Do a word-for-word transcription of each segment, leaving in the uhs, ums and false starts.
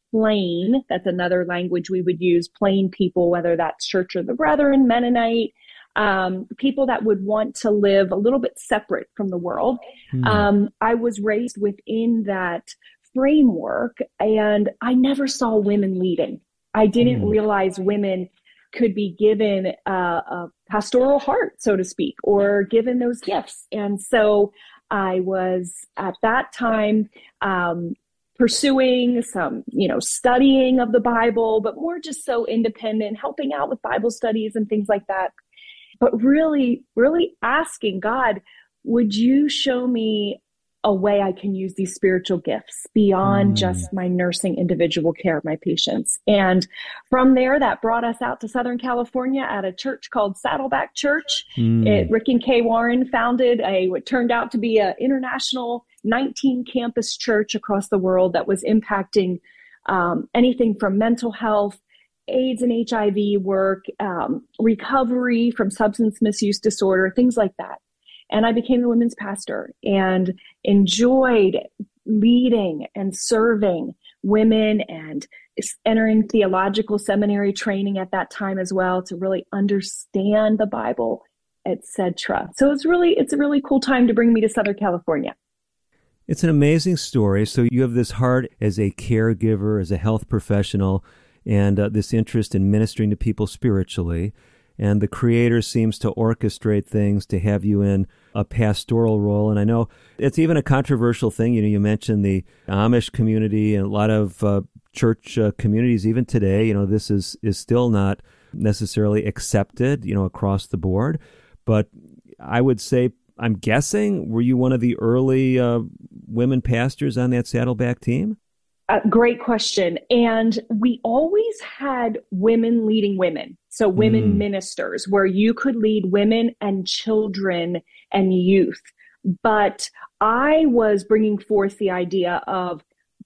plain, that's another language we would use, plain people, whether that's Church of the Brethren, Mennonite, um, people that would want to live a little bit separate from the world. Hmm. Um, I was raised within that framework, and I never saw women leading. I didn't Hmm. realize women could be given a, a pastoral heart, so to speak, or given those gifts. And so I was at that time um, pursuing some, you know, studying of the Bible, but more just so independent, helping out with Bible studies and things like that. But really, really asking God, would you show me a way I can use these spiritual gifts beyond Hmm. just my nursing individual care of my patients? And from there, that brought us out to Southern California at a church called Saddleback Church. Hmm. It, Rick and Kay Warren founded a what turned out to be an international nineteen campus church across the world that was impacting um, anything from mental health, AIDS and H I V work, um, recovery from substance misuse disorder, things like that. And I became the women's pastor and enjoyed leading and serving women and entering theological seminary training at that time as well to really understand the Bible, et cetera. So it's really, it's a really cool time to bring me to Southern California. It's an amazing story. So you have this heart as a caregiver, as a health professional, and uh, this interest in ministering to people spiritually. And the Creator seems to orchestrate things to have you in a pastoral role. And I know it's even a controversial thing. You know, you mentioned the Amish community and a lot of uh, church uh, communities even today. You know, this is, is still not necessarily accepted, you know, across the board. But I would say, I'm guessing, were you one of the early uh, women pastors on that Saddleback team? Uh, great question. And we always had women leading women. So women Mm. ministers, where you could lead women and children and youth. But I was bringing forth the idea of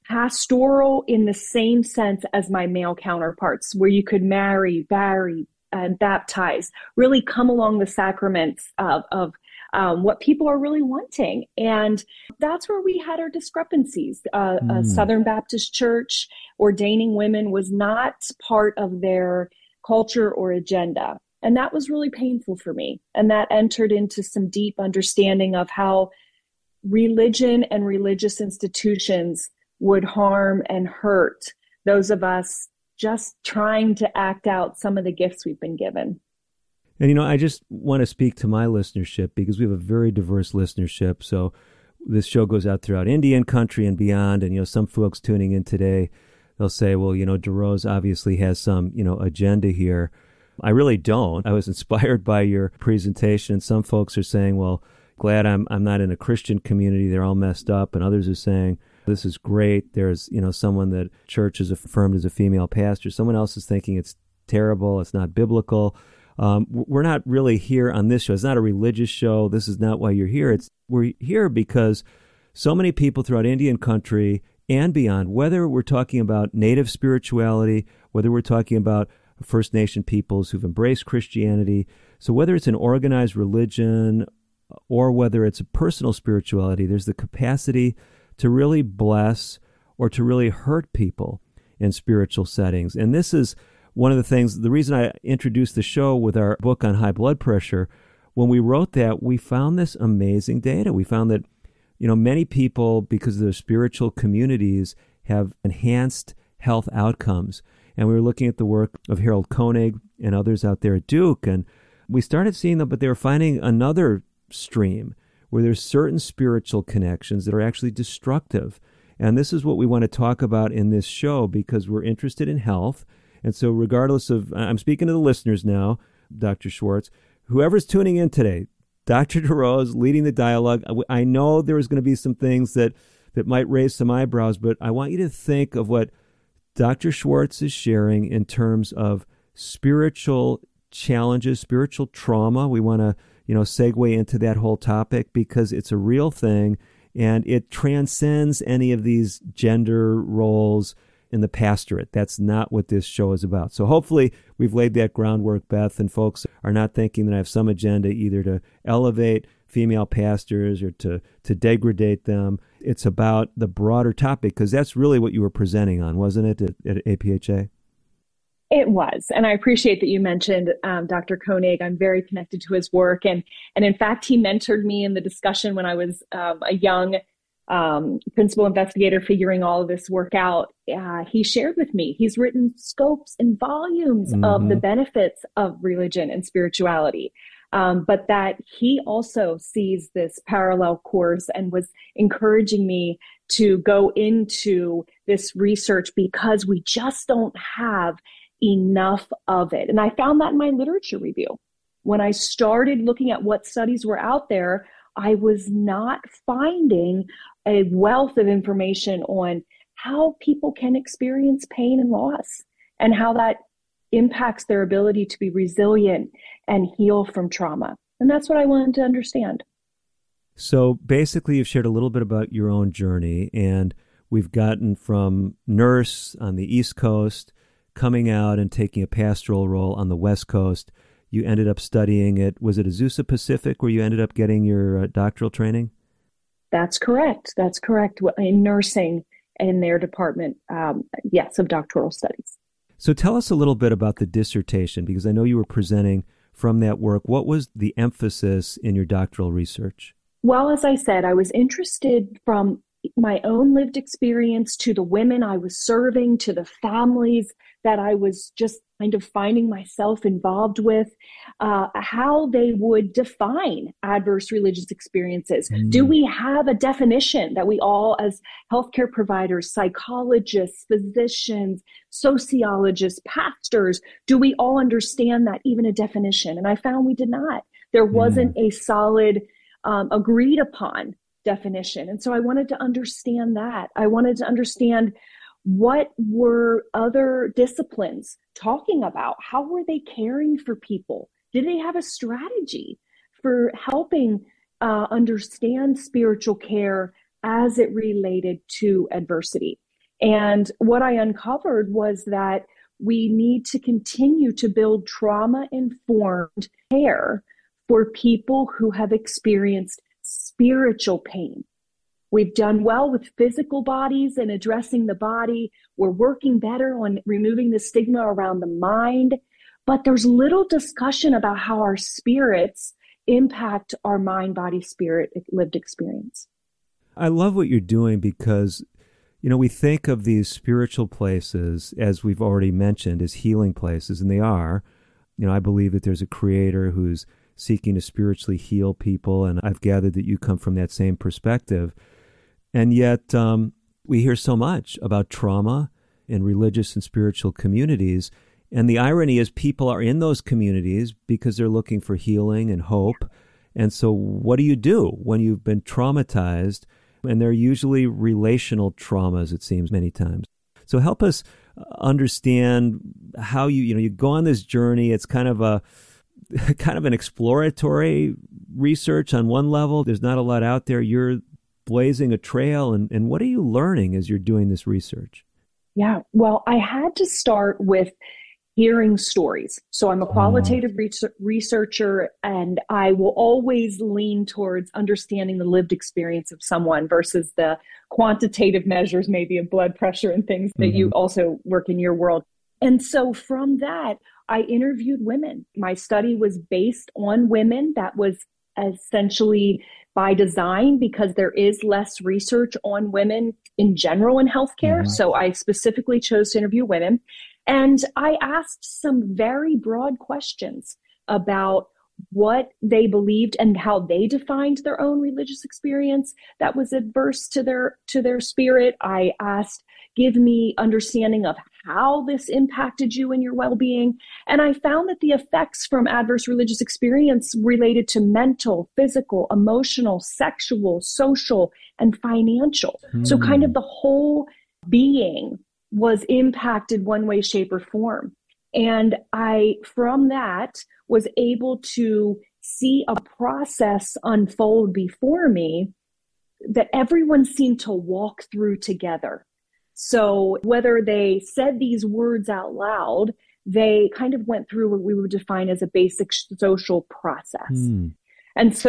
pastoral in the same sense as my male counterparts, where you could marry, bury, and baptize, really come along the sacraments of, of um, what people are really wanting. And that's where we had our discrepancies. Uh, Mm. a Southern Baptist church ordaining women was not part of their culture or agenda. And that was really painful for me. And that entered into some deep understanding of how religion and religious institutions would harm and hurt those of us just trying to act out some of the gifts we've been given. And, you know, I just want to speak to my listenership because we have a very diverse listenership. So this show goes out throughout Indian country and beyond. And, you know, some folks tuning in today, they'll say, well, you know, DeRose obviously has some, you know, agenda here. I really don't. I was inspired by your presentation. And some folks are saying, well, glad I'm I'm not in a Christian community. They're all messed up. And others are saying, this is great. There's, you know, someone that church has affirmed as a female pastor. Someone else is thinking it's terrible. It's not biblical. Um, we're not really here on this show. It's not a religious show. This is not why you're here. It's we're here because so many people throughout Indian country and beyond, whether we're talking about native spirituality, whether we're talking about First Nation peoples who've embraced Christianity, so whether it's an organized religion or whether it's a personal spirituality, there's the capacity to really bless or to really hurt people in spiritual settings. And this is one of the things, the reason I introduced the show with our book on high blood pressure, when we wrote that, we found this amazing data. We found that, you know, many people, because of their spiritual communities, have enhanced health outcomes. And we were looking at the work of Harold Koenig and others out there at Duke, and we started seeing them, but they were finding another stream where there's certain spiritual connections that are actually destructive. And this is what we want to talk about in this show because we're interested in health. And so regardless of, I'm speaking to the listeners now, Doctor Schwartz, whoever's tuning in today, Doctor DeRose leading the dialogue. I know there's going to be some things that, that might raise some eyebrows, but I want you to think of what Doctor Schwartz is sharing in terms of spiritual challenges, spiritual trauma. We want to, you know, segue into that whole topic because it's a real thing and it transcends any of these gender roles in the pastorate. That's not what this show is about. So hopefully we've laid that groundwork, Beth, and folks are not thinking that I have some agenda either to elevate female pastors or to, to degrade them. It's about the broader topic, because that's really what you were presenting on, wasn't it, at, at A P H A? It was. And I appreciate that you mentioned um, Doctor Koenig. I'm very connected to his work. And, and in fact, he mentored me in the discussion when I was um, a young um, principal investigator figuring all of this work out. Uh, he shared with me, he's written scopes and volumes mm-hmm. of the benefits of religion and spirituality. Um, but that he also sees this parallel course and was encouraging me to go into this research because we just don't have enough of it. And I found that in my literature review. When I started looking at what studies were out there, I was not finding a wealth of information on how people can experience pain and loss and how that impacts their ability to be resilient and heal from trauma. And that's what I wanted to understand. So basically, you've shared a little bit about your own journey, and we've gotten from nurse on the East Coast, coming out and taking a pastoral role on the West Coast. You ended up studying at, was it Azusa Pacific, where you ended up getting your uh, doctoral training? That's correct. That's correct. In nursing in their department, um, yes, of doctoral studies. So tell us a little bit about the dissertation, because I know you were presenting from that work. What was the emphasis in your doctoral research? Well, as I said, I was interested from my own lived experience to the women I was serving, to the families that I was just kind of finding myself involved with, uh, how they would define adverse religious experiences. Mm. Do we have a definition that we all, as healthcare providers, psychologists, physicians, sociologists, pastors, do we all understand that, even a definition? And I found we did not. There wasn't mm. a solid, um, agreed upon definition. And so I wanted to understand that. I wanted to understand what were other disciplines talking about? How were they caring for people? Did they have a strategy for helping uh, understand spiritual care as it related to adversity? And what I uncovered was that we need to continue to build trauma-informed care for people who have experienced spiritual pain. We've done well with physical bodies and addressing the body. We're working better on removing the stigma around the mind, but there's little discussion about how our spirits impact our mind, body, spirit, lived experience. I love what you're doing because, you know, we think of these spiritual places, as we've already mentioned, as healing places, and they are. You know, I believe that there's a creator who's seeking to spiritually heal people, and I've gathered that you come from that same perspective. And yet um, we hear so much about trauma in religious and spiritual communities. And the irony is people are in those communities because they're looking for healing and hope. And so what do you do when you've been traumatized? And they're usually relational traumas, it seems, many times. So help us understand how you, you know, you go on this journey. It's kind of a kind of an exploratory research on one level. There's not a lot out there. You're blazing a trail. And, and what are you learning as you're doing this research? Yeah, well, I had to start with hearing stories. So I'm a qualitative oh. researcher, and I will always lean towards understanding the lived experience of someone versus the quantitative measures, maybe of blood pressure and things that mm-hmm. you also work in your world. And so from that, I interviewed women. My study was based on women. That was essentially by design because there is less research on women in general in healthcare. Mm-hmm. So I specifically chose to interview women. And I asked some very broad questions about what they believed and how they defined their own religious experience that was adverse to their to their spirit. I asked, give me understanding of how this impacted you and your well-being. And I found that the effects from adverse religious experience related to mental, physical, emotional, sexual, social, and financial. Mm. So kind of the whole being was impacted one way, shape, or form. And I, from that, was able to see a process unfold before me that everyone seemed to walk through together. So whether they said these words out loud, they kind of went through what we would define as a basic social process. Mm. And so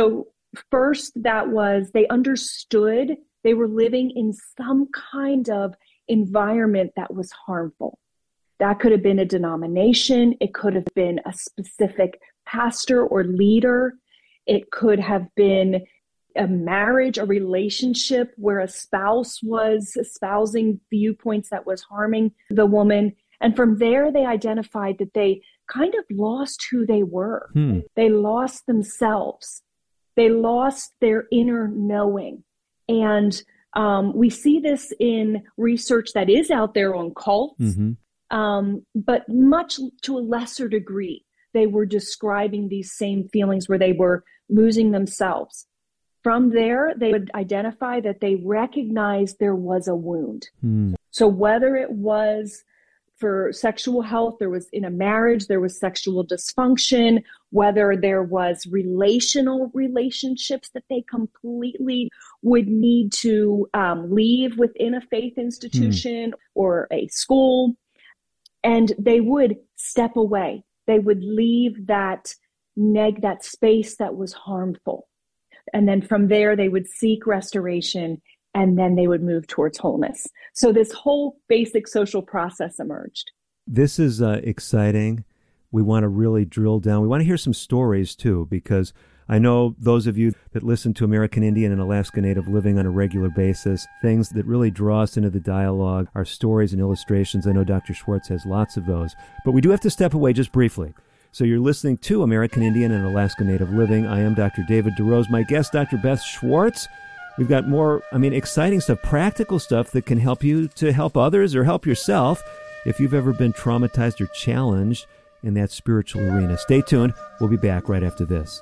First, that was they understood they were living in some kind of environment that was harmful. That could have been a denomination. It could have been a specific pastor or leader. It could have been a marriage, a relationship where a spouse was espousing viewpoints that was harming the woman. And from there, they identified that they kind of lost who they were. Hmm. They lost themselves. They lost their inner knowing. And um, we see this in research that is out there on cults, mm-hmm. um, but much to a lesser degree. They were describing these same feelings where they were losing themselves. From there, they would identify that they recognized there was a wound. Hmm. So whether it was for sexual health, there was in a marriage, there was sexual dysfunction, whether there was relational relationships that they completely would need to um, leave within a faith institution hmm. or a school, and they would step away. They would leave that neg that space that was harmful. And then from there, they would seek restoration, and then they would move towards wholeness. So this whole basic social process emerged. This is uh, exciting. We want to really drill down. We want to hear some stories, too, because I know those of you that listen to American Indian and Alaska Native Living on a regular basis, things that really draw us into the dialogue are stories and illustrations. I know Doctor Schwartz has lots of those. But we do have to step away just briefly. So you're listening to American Indian and Alaska Native Living. I am Doctor David DeRose. My guest, Doctor Beth Schwartz. We've got more, I mean, exciting stuff, practical stuff that can help you to help others or help yourself if you've ever been traumatized or challenged in that spiritual arena. Stay tuned. We'll be back right after this.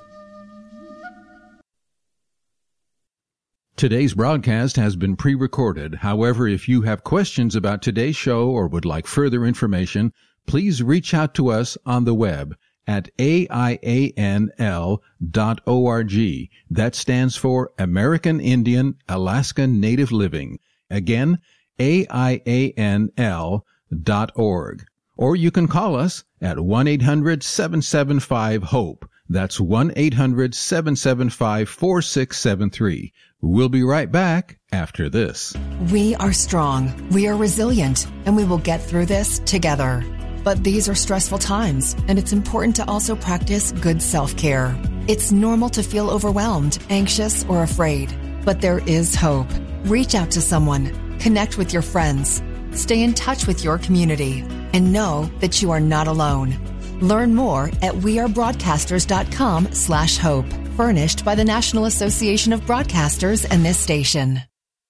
Today's broadcast has been pre-recorded. However, if you have questions about today's show or would like further information, please reach out to us on the web at A I A N L dot org. That stands for American Indian Alaska Native Living. Again, A I A N L dot org. Or you can call us at one eight hundred seven seven five HOPE. That's one eight hundred seven seven five four six seven three. We'll be right back after this. We are strong, we are resilient, and we will get through this together. But these are stressful times, and it's important to also practice good self-care. It's normal to feel overwhelmed, anxious, or afraid, but there is hope. Reach out to someone, connect with your friends, stay in touch with your community, and know that you are not alone. Learn more at wearebroadcasters.com slash hope, furnished by the National Association of Broadcasters and this station.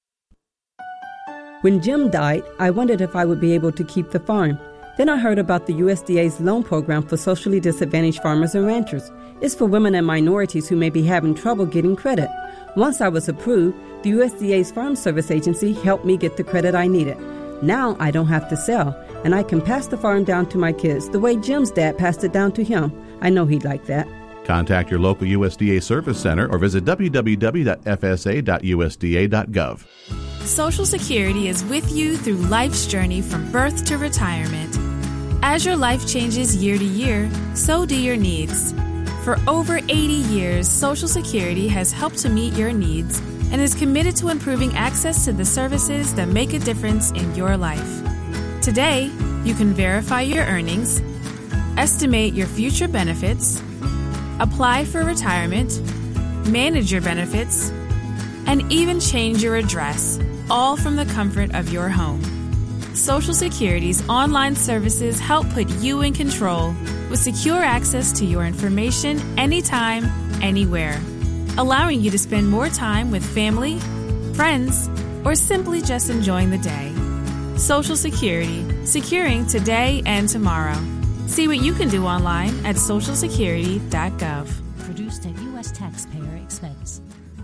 When Jim died, I wondered if I would be able to keep the farm. Then I heard about the U S D A's loan program for socially disadvantaged farmers and ranchers. It's for women and minorities who may be having trouble getting credit. Once I was approved, the U S D A's Farm Service Agency helped me get the credit I needed. Now I don't have to sell, and I can pass the farm down to my kids the way Jim's dad passed it down to him. I know he'd like that. Contact your local U S D A Service Center or visit w w w dot f s a dot u s d a dot gov. Social Security is with you through life's journey from birth to retirement. As your life changes year to year, so do your needs. For over eighty years, Social Security has helped to meet your needs and is committed to improving access to the services that make a difference in your life. Today, you can verify your earnings, estimate your future benefits, apply for retirement, manage your benefits, and even change your address, all from the comfort of your home. Social Security's online services help put you in control with secure access to your information anytime, anywhere, allowing you to spend more time with family, friends, or simply just enjoying the day. Social Security, securing today and tomorrow. See what you can do online at social security dot gov. Produced at U S taxpayer expense.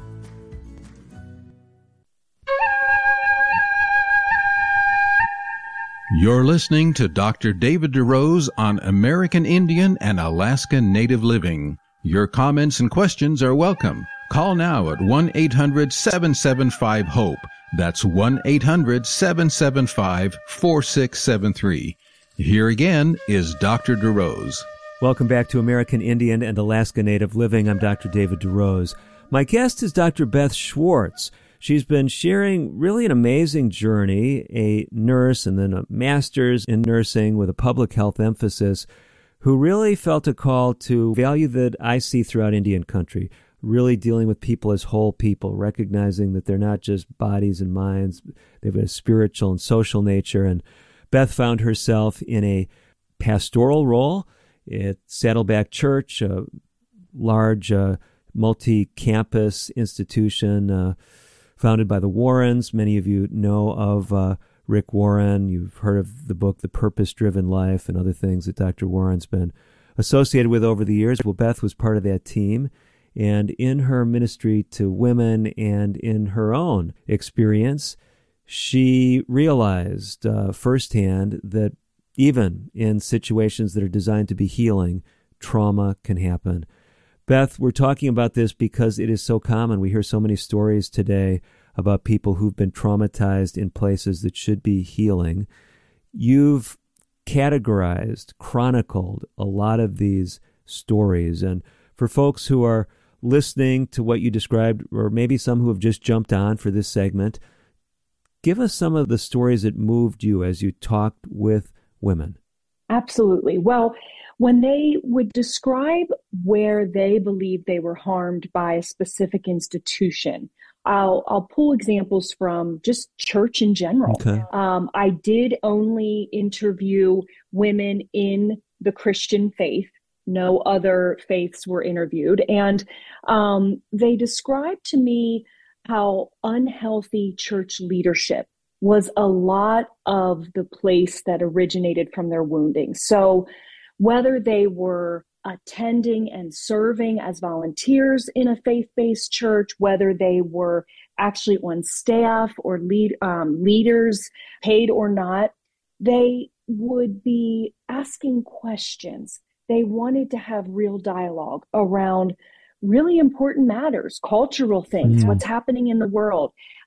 You're listening to Doctor David DeRose on American Indian and Alaska Native Living. Your comments and questions are welcome. Call now at one eight hundred seven seven five HOPE. That's one eight hundred seven seven five four six seven three. Here again is Doctor DeRose. Welcome back to American Indian and Alaska Native Living. I'm Doctor David DeRose. My guest is Doctor Beth Schwartz. She's been sharing really an amazing journey, a nurse and then a master's in nursing with a public health emphasis, who really felt a call to value that I see throughout Indian country, really dealing with people as whole people, recognizing that they're not just bodies and minds, they have a spiritual and social nature. And Beth found herself in a pastoral role at Saddleback Church, a large uh, multi-campus institution uh, founded by the Warrens. Many of you know of uh, Rick Warren. You've heard of the book, The Purpose-Driven Life, and other things that Doctor Warren's been associated with over the years. Well, Beth was part of that team. And in her ministry to women and in her own experience, she realized uh, firsthand that even in situations that are designed to be healing, trauma can happen. Beth, we're talking about this because it is so common. We hear so many stories today about people who've been traumatized in places that should be healing. You've categorized, chronicled a lot of these stories. And for folks who are listening to what you described, or maybe some who have just jumped on for this segment, give us some of the stories that moved you as you talked with women. Absolutely. Well, when they would describe where they believed they were harmed by a specific institution, I'll I'll pull examples from just church in general. Okay. Um, I did only interview women in the Christian faith. No other faiths were interviewed. And um, they described to me how unhealthy church leadership was a lot of the place that originated from their wounding. So whether they were attending and serving as volunteers in a faith-based church, whether they were actually on staff or lead um, leaders, paid or not, they would be asking questions. They wanted to have real dialogue around really important matters, cultural things, Mm. what's happening in the world,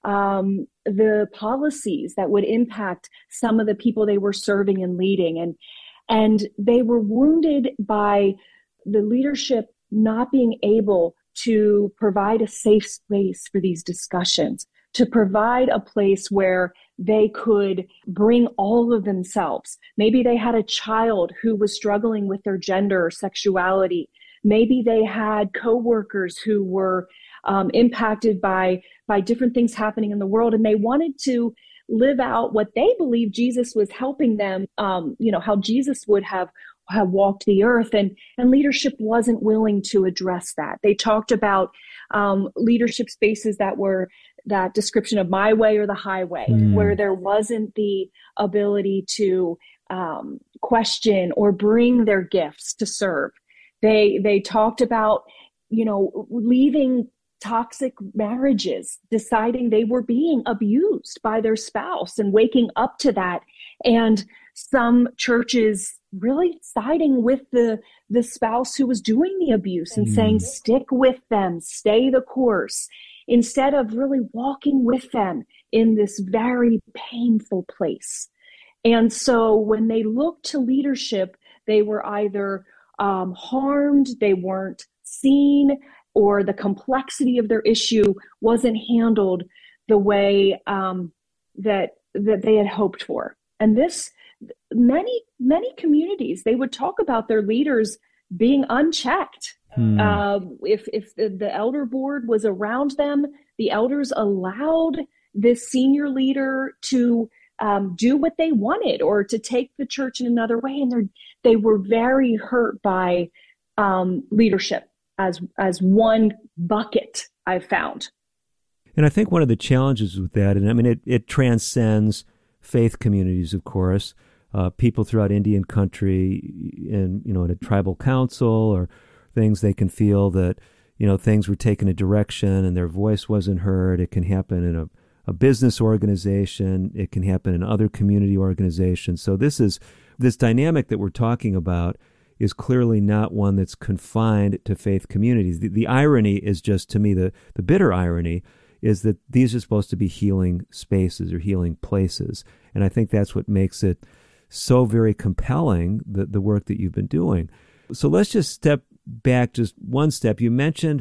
um, the policies that would impact some of the people they were serving and leading. And, and they were wounded by the leadership not being able to provide a safe space for these discussions, to provide a place where they could bring all of themselves. Maybe they had a child who was struggling with their gender or sexuality. Maybe they had coworkers who were um, impacted by, by different things happening in the world, and they wanted to live out what they believed Jesus was helping them, um, you know, how Jesus would have, have walked the earth, and, and leadership wasn't willing to address that. They talked about um, leadership spaces that were that description of my way or the highway, mm. where there wasn't the ability to um, question or bring their gifts to serve. They they talked about, you know, leaving toxic marriages, deciding they were being abused by their spouse and waking up to that. And some churches really siding with the, the spouse who was doing the abuse and mm. saying, stick with them, stay the course, instead of really walking with them in this very painful place. And so when they looked to leadership, they were either um, harmed, they weren't seen, or the complexity of their issue wasn't handled the way um, that that they had hoped for. And this, many, many communities, they would talk about their leaders being unchecked. Hmm. Uh, if if the, the elder board was around them, the elders allowed this senior leader to um, do what they wanted or to take the church in another way. And they were very hurt by um, leadership as as one bucket, I've found. And I think one of the challenges with that, and I mean, it, it transcends faith communities, of course, uh, people throughout Indian country and, you know, in a tribal council or things, they can feel that, you know, things were taken a direction and their voice wasn't heard. It can happen in a, a business organization. It can happen in other community organizations. So this is, this dynamic that we're talking about is clearly not one that's confined to faith communities. The, the irony is just, to me, the, the bitter irony is that these are supposed to be healing spaces or healing places. And I think that's what makes it so very compelling, the, the work that you've been doing. So let's just step back just one step. You mentioned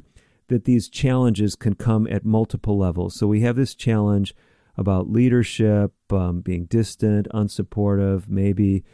that these challenges can come at multiple levels. So we have this challenge about leadership, um, being distant, unsupportive, maybe